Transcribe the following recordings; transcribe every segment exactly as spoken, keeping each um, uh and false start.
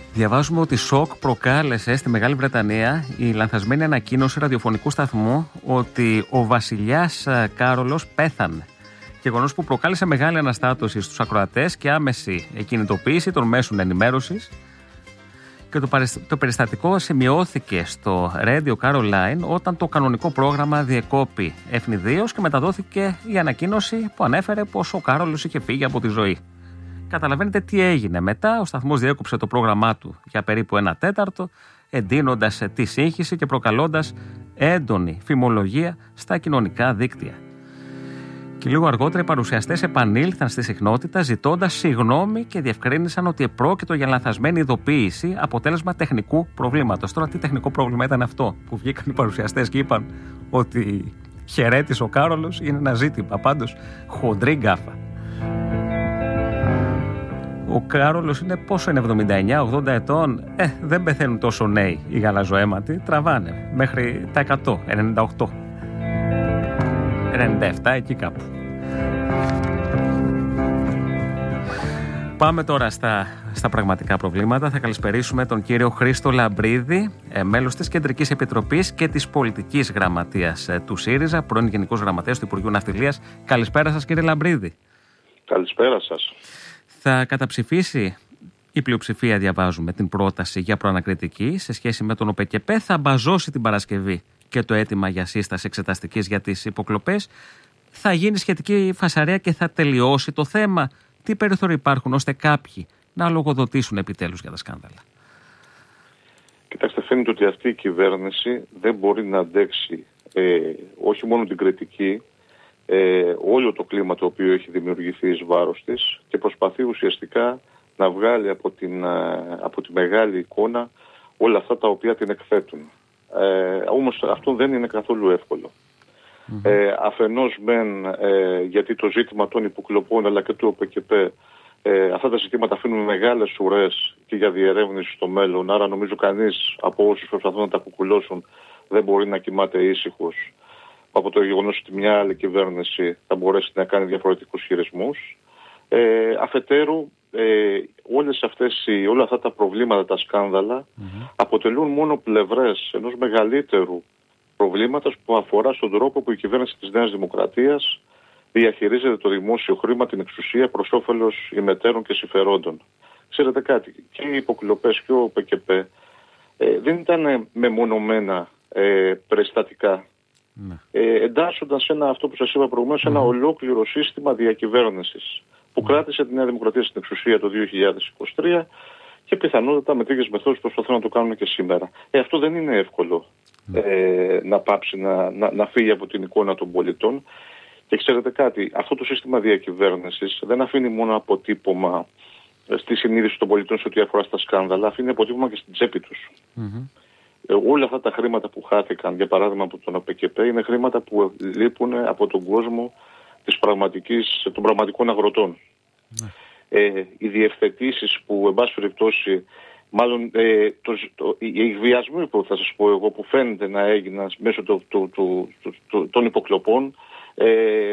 Διαβάζουμε ότι σοκ προκάλεσε στη Μεγάλη Βρετανία η λανθασμένη ανακοίνωση ραδιοφωνικού σταθμού ότι ο βασιλιάς Κάρολος πέθανε. Γεγονός που προκάλεσε μεγάλη αναστάτωση στους ακροατές και άμεση κινητοποίηση των μέσων ενημέρωσης. Και το, το περιστατικό σημειώθηκε στο Radio Caroline όταν το κανονικό πρόγραμμα διεκόπη ευνηδίως και μεταδόθηκε η ανακοίνωση που ανέφερε πως ο Κάρολος είχε φύγει από τη ζωή. Καταλαβαίνετε τι έγινε μετά. Ο σταθμός διέκοψε το πρόγραμμά του για περίπου ένα τέταρτο, εντείνοντας τη σύγχυση και προκαλώντας έντονη φημολογία στα κοινωνικά δίκτυα. Και λίγο αργότερα οι παρουσιαστές επανήλθαν στη συχνότητα ζητώντας συγγνώμη και διευκρίνησαν ότι επρόκειτο για λανθασμένη ειδοποίηση αποτέλεσμα τεχνικού προβλήματος. Τώρα τι τεχνικό πρόβλημα ήταν αυτό που βγήκαν οι παρουσιαστές και είπαν ότι χαιρέτησε ο Κάρολος, είναι ένα ζήτημα πάντως χοντρή γκάφα. Ο Κάρολος είναι πόσο είναι, εβδομήντα εννιά ογδόντα ετών. Ε, δεν πεθαίνουν τόσο νέοι οι γαλαζοαίματοι, τραβάνε μέχρι τα εκατό, ενενήντα οκτώ. ενενήντα επτά εκεί κάπου. Πάμε τώρα στα, στα πραγματικά προβλήματα. Θα καλησπερίσουμε τον κύριο Χρήστο Λαμπρίδη, ε, μέλος της Κεντρικής Επιτροπής και της Πολιτικής Γραμματείας ε, του ΣΥΡΙΖΑ, πρώην Γενικός Γραμματέας του Υπουργείου Ναυτιλίας. Καλησπέρα σας, κύριε Λαμπρίδη. Καλησπέρα σας. Θα καταψηφίσει η πλειοψηφία, διαβάζουμε, την πρόταση για προανακριτική σε σχέση με τον ΟΠΕΚΕΠΕ. Θα μπαζώσει την Παρασκευή και το αίτημα για σύσταση εξεταστικής για τις υποκλοπές. Θα γίνει σχετική φασαρία και θα τελειώσει το θέμα. Τι περιθώρια υπάρχουν ώστε κάποιοι να λογοδοτήσουν επιτέλους για τα σκάνδαλα? Κοιτάξτε, φαίνεται ότι αυτή η κυβέρνηση δεν μπορεί να αντέξει ε, όχι μόνο την κριτική, ε, όλο το κλίμα το οποίο έχει δημιουργηθεί εις βάρος της και προσπαθεί ουσιαστικά να βγάλει από, την, από τη μεγάλη εικόνα όλα αυτά τα οποία την εκθέτουν. Ε, όμως αυτό δεν είναι καθόλου εύκολο. Mm-hmm. Ε, αφενός μεν ε, γιατί το ζήτημα των υποκλοπών αλλά και του ΟΠΕΚΕΠΕ, ε, αυτά τα ζητήματα αφήνουν μεγάλες ουρές και για διερεύνηση στο μέλλον, άρα νομίζω κανείς από όσους προσπαθούν να τα κουκουλώσουν δεν μπορεί να κοιμάται ήσυχος από το γεγονός ότι μια άλλη κυβέρνηση θα μπορέσει να κάνει διαφορετικούς χειρισμούς. Ε, αφετέρου, ε, όλες αυτές, όλα αυτά τα προβλήματα, τα σκάνδαλα mm-hmm. αποτελούν μόνο πλευρές ενός μεγαλύτερου προβλήματος που αφορά στον τρόπο που η κυβέρνηση της Νέας Δημοκρατίας διαχειρίζεται το δημόσιο χρήμα, την εξουσία προς όφελος ημετέρων και συμφερόντων. Ξέρετε κάτι, και οι υποκλοπές και ο ΟΠΕΚΕΠΕ ε, δεν ήταν μεμονωμένα ε, περιστατικά. Mm. Ε, εντάσσονταν σε ένα, αυτό που σας είπα προηγουμένως, mm. ένα ολόκληρο σύστημα διακυβέρνησης που mm. κράτησε τη Νέα Δημοκρατία στην εξουσία το δύο χιλιάδες είκοσι τρία και πιθανότατα με τέτοιες μεθόδους προσπαθούν να το κάνουν και σήμερα. Ε, αυτό δεν είναι εύκολο mm. ε, να πάψει να, να, να φύγει από την εικόνα των πολιτών. Και ξέρετε κάτι, αυτό το σύστημα διακυβέρνησης δεν αφήνει μόνο αποτύπωμα στη συνείδηση των πολιτών σε ό,τι αφορά στα σκάνδαλα, αφήνει αποτύπωμα και στην τσέπη τους. Mm-hmm. Ε, όλα αυτά τα χρήματα που χάθηκαν, για παράδειγμα από τον ΟΠΕΚΕΠΕ, είναι χρήματα που λείπουν από τον κόσμο της πραγματικής, των πραγματικών αγροτών. Mm. Ε, οι διευθετήσεις που, εν πάση περιπτώσει, μάλλον ε, το, το, οι εκβιασμοί που θα σας πω εγώ που φαίνεται να έγιναν μέσω το, το, το, το, το, των υποκλοπών, ε, ε,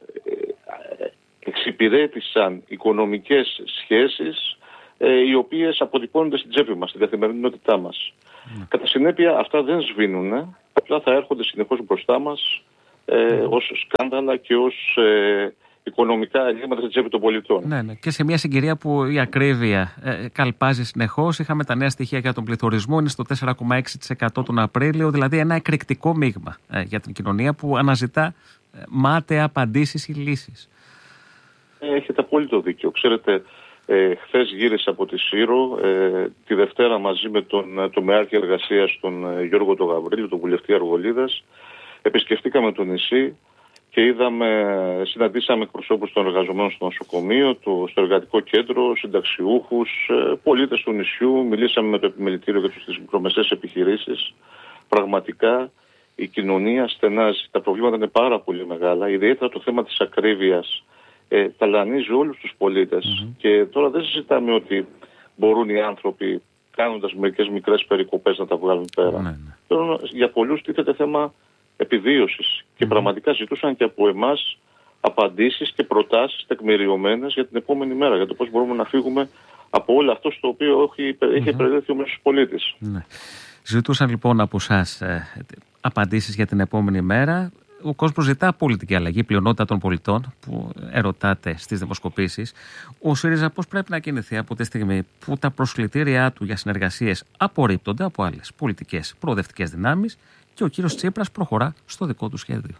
εξυπηρέτησαν οικονομικές σχέσεις ε, οι οποίες αποτυπώνονται στην τσέπη μας, στην καθημερινότητά μας. Mm. Κατά συνέπεια αυτά δεν σβήνουν, απλά θα έρχονται συνεχώς μπροστά μας ε, mm. ως σκάνδαλα και ως ε, οικονομικά ελλείμματα στην τσέπη των πολιτών. Ναι, ναι. Και σε μια συγκυρία που η ακρίβεια ε, καλπάζει συνεχώς, είχαμε τα νέα στοιχεία για τον πληθωρισμό, είναι στο τέσσερα κόμμα έξι τοις εκατό τον Απρίλιο, δηλαδή ένα εκρηκτικό μείγμα ε, για την κοινωνία που αναζητά ε, μάταια απαντήσεις ή λύσεις. Έχετε απόλυτο δίκιο. Ξέρετε, ε, χθες γύρισα από τη Σύρο, ε, τη Δευτέρα μαζί με τον τομεάρχη εργασίας τον ε, Γιώργο τον Γαβρίλη, τον βουλευτή Αργολίδας, επισκεφτήκαμε το νησί και είδαμε, συναντήσαμε εκπροσώπους των εργαζομένων στο νοσοκομείο, το, στο εργατικό κέντρο, συνταξιούχους, ε, πολίτες του νησιού, μιλήσαμε με το επιμελητήριο για τις μικρομεσαίες επιχειρήσεις. Πραγματικά η κοινωνία στενάζει, τα προβλήματα είναι πάρα πολύ μεγάλα, ιδιαίτερα το θέμα της ακρίβειας. Ε, ταλανίζει όλους τους πολίτες mm-hmm. και τώρα δεν συζητάμε ότι μπορούν οι άνθρωποι κάνοντας μερικές μικρές περικοπές να τα βγάλουν πέρα. Mm-hmm. Τώρα, για πολλούς τίθεται θέμα επιβίωσης mm-hmm. και πραγματικά ζητούσαν και από εμάς απαντήσεις και προτάσεις τεκμηριωμένες για την επόμενη μέρα, για το πώς μπορούμε να φύγουμε από όλο αυτό στο οποίο έχει, έχει mm-hmm. προέλθει ο μέσος πολίτης. Ναι. Ζητούσαν λοιπόν από εσάς ε, απαντήσεις για την επόμενη μέρα. Ο κόσμος ζητά πολιτική αλλαγή, η πλειονότητα των πολιτών που ερωτάτε στις δημοσκοπήσεις. Ο ΣΥΡΙΖΑ πώς πρέπει να κινηθεί από τη στιγμή που τα προσκλητήριά του για συνεργασίες απορρίπτονται από άλλες πολιτικές προοδευτικές δυνάμεις και ο κύριος Τσίπρας προχωρά στο δικό του σχέδιο?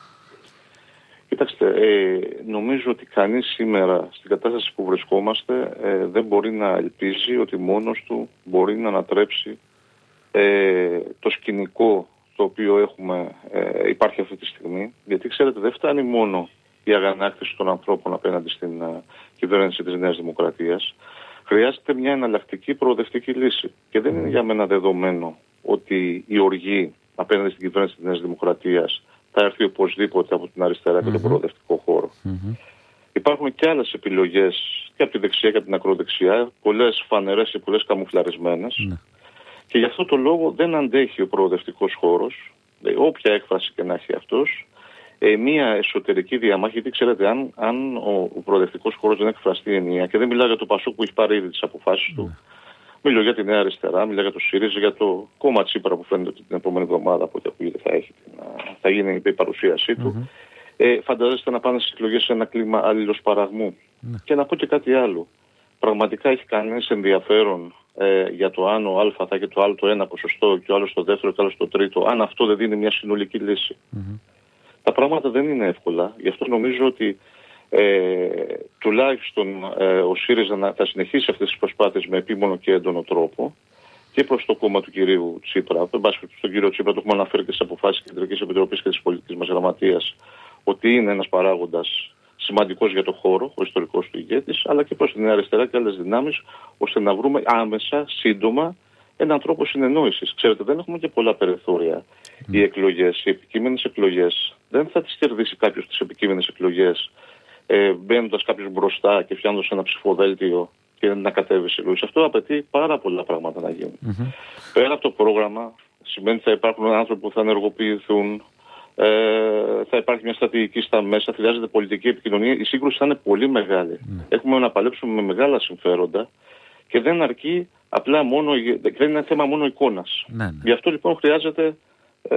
Κοιτάξτε, ε, νομίζω ότι κανείς σήμερα στην κατάσταση που βρισκόμαστε ε, δεν μπορεί να ελπίζει ότι μόνος του μπορεί να ανατρέψει ε, το σκηνικό το οποίο έχουμε, ε, υπάρχει αυτή τη στιγμή. Γιατί ξέρετε, δεν φτάνει μόνο η αγανάκτηση των ανθρώπων απέναντι στην uh, κυβέρνηση της Νέας Δημοκρατίας. Χρειάζεται μια εναλλακτική προοδευτική λύση. Και δεν είναι για μένα δεδομένο ότι η οργή απέναντι στην κυβέρνηση της Νέας Δημοκρατίας θα έρθει οπωσδήποτε από την αριστερά και mm-hmm. τον προοδευτικό χώρο. Mm-hmm. Υπάρχουν και άλλες επιλογές και από τη δεξιά και από την ακροδεξιά, πολλές φανερές και πολλές καμουφλαρισμένες. Mm-hmm. Και γι' αυτό το λόγο δεν αντέχει ο προοδευτικός χώρος, όποια έκφραση και να έχει αυτός, ε, μία εσωτερική διαμάχη. Γιατί ξέρετε, αν, αν ο, ο προοδευτικός χώρος δεν εκφραστεί ενιαία, και δεν μιλάω για το Πασόκ που έχει πάρει ήδη τις αποφάσεις του, μιλάω για τη Νέα Αριστερά, μιλάω για το ΣΥΡΙΖΑ, για το κόμμα Τσίπρα που φαίνεται ότι την επόμενη εβδομάδα από ό,τι ακούγεται θα, έχει την, θα γίνει η παρουσίασή του. Mm-hmm. Ε, φαντάζεστε να πάνε στις εκλογές σε ένα κλίμα αλληλοσπαραγμού. Mm-hmm. Και να πω και κάτι άλλο. Πραγματικά έχει κανείς ενδιαφέρον ε, για το αν ο Α θα έχει το άλλο το ένα ποσοστό και ο άλλος το δεύτερο και ο άλλος το τρίτο, αν αυτό δεν δίνει μια συνολική λύση? Mm-hmm. Τα πράγματα δεν είναι εύκολα. Γι' αυτό νομίζω ότι ε, τουλάχιστον ε, ο ΣΥΡΙΖΑ θα συνεχίσει αυτές τις προσπάθειες με επίμονο και έντονο τρόπο και προς το κόμμα του κυρίου Τσίπρα. Εν πάση περιπτώσει, τον κύριο Τσίπρα το έχουμε αναφέρει και στις αποφάσεις της Κεντρικής Επιτροπής και της πολιτικής μας γραμματείας, ότι είναι ένας παράγοντας σημαντικός για το χώρο, ο ιστορικός του ηγέτης, αλλά και προς την αριστερά και άλλες δυνάμεις, ώστε να βρούμε άμεσα, σύντομα, έναν τρόπο συνεννόησης. Ξέρετε, δεν έχουμε και πολλά περιθώρια. Mm. Οι εκλογές, οι επικείμενες εκλογές, δεν θα τις κερδίσει κάποιος τις επικείμενες εκλογές, ε, μπαίνοντας κάποιος μπροστά και φτιάχνοντας ένα ψηφοδέλτιο και να κατέβει σε λόγους. Αυτό απαιτεί πάρα πολλά πράγματα να γίνουν. Mm-hmm. Πέρα από το πρόγραμμα, σημαίνει ότι θα υπάρχουν άνθρωποι που θα ενεργοποιηθούν. Ε, θα υπάρχει μια στρατηγική στα μέσα, χρειάζεται πολιτική επικοινωνία. Η σύγκρουση θα είναι πολύ μεγάλη. Mm. Έχουμε να παλέψουμε με μεγάλα συμφέροντα και δεν αρκεί απλά μόνο, δεν είναι θέμα μόνο εικόνας. Mm. Γι' αυτό λοιπόν χρειάζεται ε,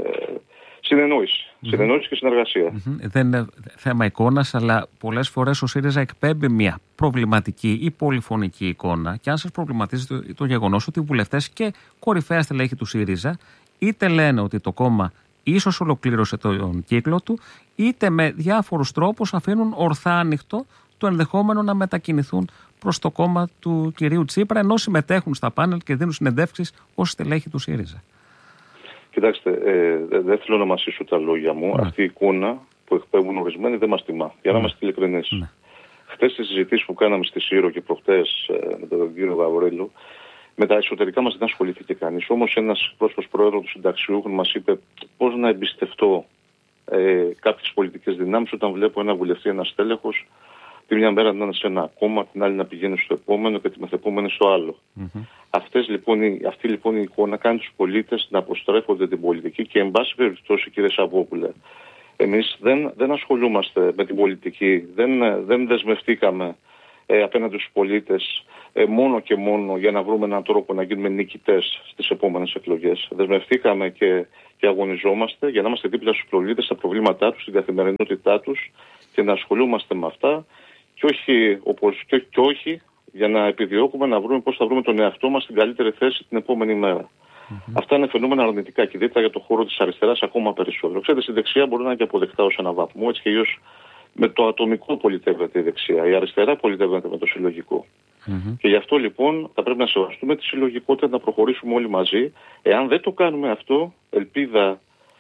συνεννόηση. Mm. Συνεννόηση και συνεργασία. Mm-hmm. Δεν είναι θέμα εικόνας, αλλά πολλές φορές ο ΣΥΡΙΖΑ εκπέμπει μια προβληματική ή πολυφωνική εικόνα. Και αν σας προβληματίζει το, το γεγονός ότι οι βουλευτές και κορυφαία στελέχη του ΣΥΡΙΖΑ είτε λένε ότι το κόμμα ίσως ολοκλήρωσε τον κύκλο του, είτε με διάφορους τρόπους αφήνουν ορθά ανοιχτό το ενδεχόμενο να μετακινηθούν προς το κόμμα του κυρίου Τσίπρα, ενώ συμμετέχουν στα πάνελ και δίνουν συνεντεύξεις ως στελέχη του ΣΥΡΙΖΑ. Κοιτάξτε, ε, δεν θέλω να μασίσω τα λόγια μου. Ναι. Αυτή η εικόνα που εκπέμπουν ορισμένοι δεν μας τιμά. Για να είμαστε ναι. ειλικρινείς. Ναι. Χθες στις συζητήσεις που κάναμε στη ΣΥΡΟ και προχτές ε, με τον κύριο Γαβρέλου, με τα εσωτερικά μας δεν ασχολήθηκε κανείς. Όμως ένας πρόσωπος πρόεδρος του συνταξιούχων μας είπε πώς να εμπιστευτώ ε, κάποιες πολιτικές δυνάμεις όταν βλέπω ένα βουλευτή, ένα στέλεχος, τη μια μέρα να είναι σε ένα κόμμα, την άλλη να πηγαίνει στο επόμενο και τη μεθεπόμενη στο άλλο. Mm-hmm. Αυτές, λοιπόν, αυτή λοιπόν η εικόνα κάνει τους πολίτες να αποστρέφονται την πολιτική και εν πάση περιπτώσει, κύριε Σαββόπουλε, εμείς δεν, δεν ασχολούμαστε με την πολιτική, δεν, δεν δεσμευτήκαμε Ε, απέναντι στους πολίτες ε, μόνο και μόνο για να βρούμε έναν τρόπο να γίνουμε νικητές στις επόμενες εκλογές. Δεσμευτήκαμε και, και αγωνιζόμαστε για να είμαστε δίπλα στους πολίτες, στα προβλήματά τους, στην καθημερινότητά τους και να ασχολούμαστε με αυτά και όχι, όπως, και, και όχι για να επιδιώκουμε να βρούμε πώς θα βρούμε τον εαυτό μας στην καλύτερη θέση την επόμενη μέρα. Mm-hmm. Αυτά είναι φαινόμενα αρνητικά και ιδιαίτερα για το χώρο της αριστεράς ακόμα περισσότερο. Ξέρετε, στη δεξιά μπορεί να είναι και αποδεκτά ως ένα βαθμό, έτσι και αλλιώς με το ατομικό πολιτεύεται η δεξιά. Η αριστερά πολιτεύεται με το συλλογικό. Mm-hmm. Και γι' αυτό λοιπόν θα πρέπει να σεβαστούμε τη συλλογικότητα, να προχωρήσουμε όλοι μαζί. Εάν δεν το κάνουμε αυτό, ελπίδα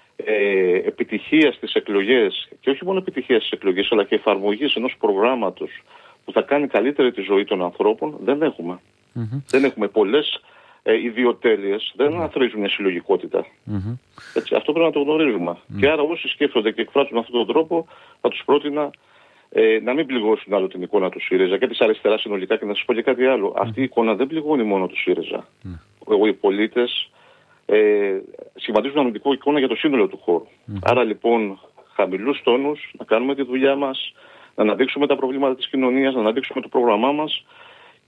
ε, επιτυχία στις εκλογές, και όχι μόνο επιτυχία στις εκλογές, αλλά και εφαρμογής ενός προγράμματος που θα κάνει καλύτερη τη ζωή των ανθρώπων, δεν έχουμε. Mm-hmm. Δεν έχουμε πολλές ε, ιδιοτέλειες, δεν αθροίζουν μια συλλογικότητα. Mm-hmm. Έτσι, αυτό πρέπει να το γνωρίζουμε. Mm-hmm. Και άρα όσοι σκέφτονται και εκφράζουν αυτόν τον τρόπο, θα τους πρότεινα ε, να μην πληγώσουν άλλο την εικόνα του ΣΥΡΙΖΑ και της αριστεράς συνολικά. Και να σας πω και κάτι άλλο. Mm-hmm. Αυτή η εικόνα δεν πληγώνει μόνο του ΣΥΡΙΖΑ. Mm-hmm. Οι πολίτες ε, σχηματίζουν αρνητικό εικόνα για το σύνολο του χώρου. Mm-hmm. Άρα λοιπόν χαμηλούς τόνους, να κάνουμε τη δουλειά μας, να αναδείξουμε τα προβλήματα της κοινωνίας, να αναδείξουμε το πρόγραμμά μας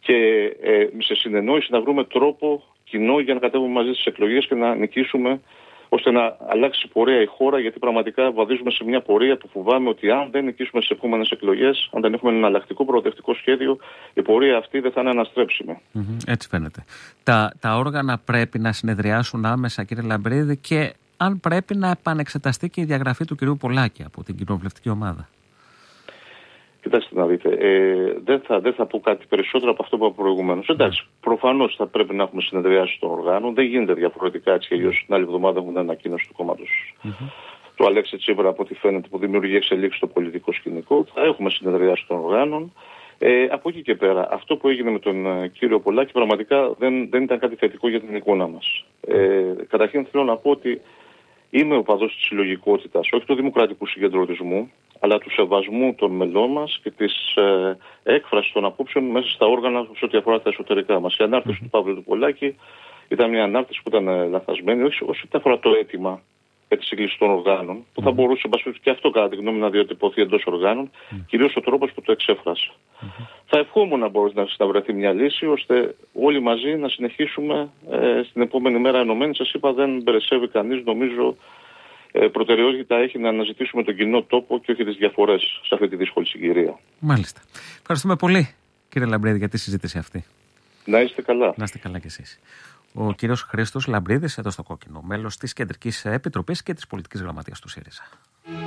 και ε, σε συνεννόηση να βρούμε τρόπο κοινό για να κατέβουμε μαζί στις εκλογές και να νικήσουμε, ώστε να αλλάξει πορεία η χώρα, γιατί πραγματικά βαδίζουμε σε μια πορεία που φοβάμαι ότι αν δεν νικήσουμε στις επόμενες εκλογές, αν δεν έχουμε ένα εναλλακτικό προοδευτικό σχέδιο, η πορεία αυτή δεν θα είναι αναστρέψιμη. Mm-hmm, έτσι φαίνεται. Τα, τα όργανα πρέπει να συνεδριάσουν άμεσα, κύριε Λαμπρίδη, και αν πρέπει να επανεξεταστεί και η διαγραφή του κυρίου Πολάκη από την κοινοβουλευτική ομάδα. Κοιτάξτε να δείτε, ε, δεν, θα, δεν θα πω κάτι περισσότερο από αυτό που είπα προηγουμένως. Εντάξει, προφανώς θα πρέπει να έχουμε συνεδριάσει των οργάνων. Δεν γίνεται διαφορετικά έτσι, αλλιώς την άλλη εβδομάδα έχουμε την ανακοίνωση του κόμματος mm-hmm. του Αλέξη Τσίπρα, από ό,τι φαίνεται, που δημιουργεί εξελίξεις στο πολιτικό σκηνικό. Θα έχουμε συνεδριάσει των οργάνων. Ε, από εκεί και πέρα, αυτό που έγινε με τον ε, κύριο Πολάκη πραγματικά δεν, δεν ήταν κάτι θετικό για την εικόνα μας. Ε, καταρχήν θέλω να πω ότι είμαι οπαδός της συλλογικότητας, όχι του δημοκρατικού συγκεντρωτισμού, αλλά του σεβασμού των μελών μας και της ε, έκφρασης των απόψεων μέσα στα όργανα σε ό,τι αφορά τα εσωτερικά μας. Η ανάρτηση mm-hmm. του Παύλου του Πολάκη ήταν μια ανάρτηση που ήταν ε, λανθασμένη, όχι ό,τι αφορά το αίτημα για τη σύγκληση των οργάνων, που θα μπορούσε και αυτό κατά τη γνώμη να διατυπωθεί εντός οργάνων, mm-hmm. κυρίως ο τρόπος που το εξέφρασε. Mm-hmm. Θα ευχόμουν να μπορέσει να βρεθεί μια λύση, ώστε όλοι μαζί να συνεχίσουμε ε, στην επόμενη μέρα ενωμένοι. Σας είπα, δεν περισσεύει κανείς, νομίζω. Ε, προτεραιότητα έχει να αναζητήσουμε τον κοινό τόπο και όχι τις διαφορές σε αυτή τη δύσκολη συγκυρία. Μάλιστα. Ευχαριστούμε πολύ, κύριε Λαμπρίδη, για τη συζήτηση αυτή. Να είστε καλά. Να είστε καλά κι εσείς. Ο κύριος Χρήστος Λαμπρίδης, εδώ στο Κόκκινο, μέλος της Κεντρικής Επιτροπής και της Πολιτικής Γραμματείας του ΣΥΡΙΖΑ.